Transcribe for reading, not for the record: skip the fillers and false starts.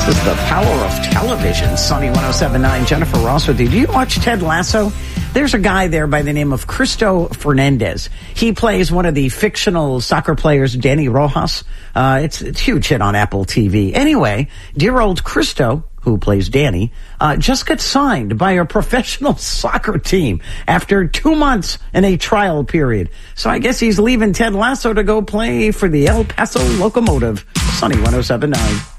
This is the power of television. Sunny 107.9, Jennifer Ross with you. Do you watch Ted Lasso? There's a guy there by the name of Cristo Fernandez. He plays one of the fictional soccer players, Danny Rojas. It's a huge hit on Apple TV. Anyway, dear old Cristo, who plays Danny, just got signed by a professional soccer team after 2 months in a trial period. So I guess he's leaving Ted Lasso to go play for the El Paso Locomotive. Sunny 107.9.